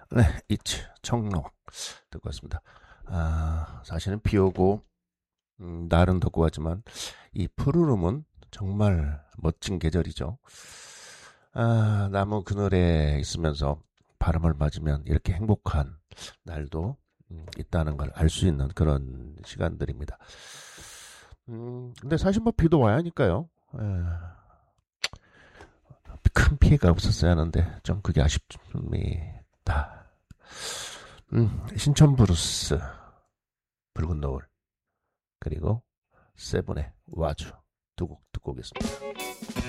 네, 이츠 청록 듣고 왔습니다. 사실은 비 오고 날은 덥고 하지만 이 푸르름은 정말 멋진 계절이죠. 나무 그늘에 있으면서 바람을 맞으면 이렇게 행복한 날도 있다는 걸 알 수 있는 그런 시간들입니다. 근데 사실 뭐 비도 와야 하니까요. 큰 피해가 없었어야 하는데 좀 그게 아쉽습니다. 신촌 브루스, 붉은 노을, 그리고 세븐의 와주 두 곡 듣고 오겠습니다.